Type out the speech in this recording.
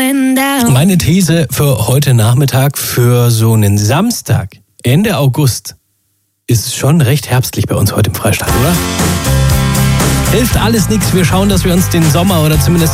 Meine These für heute Nachmittag, für so einen Samstag, Ende August, ist es schon recht herbstlich bei uns heute im Freistaat, oder? Hilft alles nichts. Wir schauen, dass wir uns den Sommer oder zumindest